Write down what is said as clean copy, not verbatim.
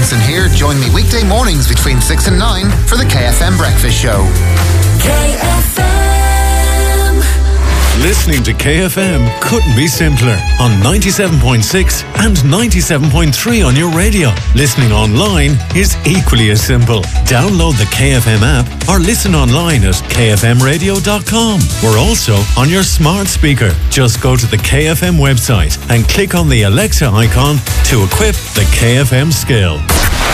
Alison here. Join me weekday mornings between 6 and 9 for the KFM Breakfast Show. KFM. Listening to KFM couldn't be simpler on 97.6 and 97.3 on your radio. Listening online is equally as simple. Download the KFM app or listen online at kfmradio.com. We're also on your smart speaker. Just go to the KFM website and click on the Alexa icon to equip the KFM skill.